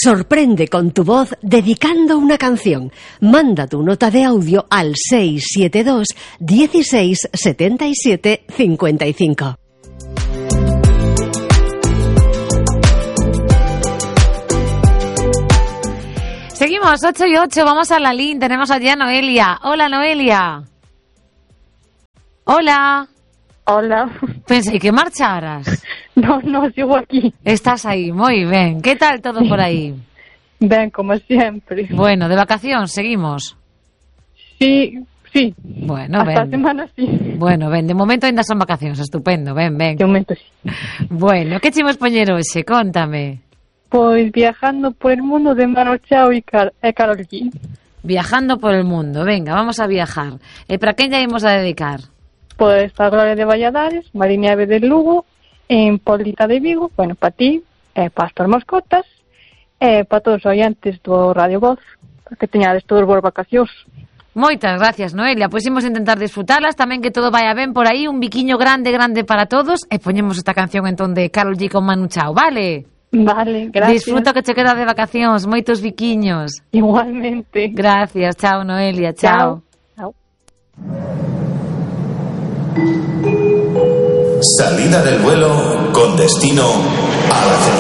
Sorprende con tu voz dedicando una canción. Manda tu nota de audio al 672 16 77 55. Seguimos, 8 y 8, vamos a la línea, tenemos allí a Noelia. Hola, Noelia. Hola. Hola. Pensé que marcharas. No, sigo aquí. Estás ahí, muy bien. ¿Qué tal todo por ahí? Bien, como siempre. Bueno, ¿de vacación seguimos? Sí. Bueno, hasta ven. semana sí. Bueno, ven, de momento ainda son vacacións, estupendo, ven. De momento sí. Bueno, que chimos poñer hoxe? Cóntame. Pois viajando por el mundo de Manu Chao e Karol G. Viajando por el mundo, venga, vamos a viajar. E para quen lle imos a dedicar? Pois para Gloria de Valladares, Mariñave de Lugo, en Polita de Vigo, bueno, para ti, para as tuas mascotas, para todos os oyantes do Radio Voz, para que teñades todos boas vacacións. Moitas gracias, Noelia. Pois imos intentar disfrutarlas, tamén que todo vaya ben por aí, un biquiño grande para todos, e poñemos esta canción entón de Karol G con Manu Chao, vale? Vale, gracias. Disfruta que che queda de vacacións, moitos biquiños. Igualmente. Gracias, chao Noelia, chao. Salida del vuelo con destino a la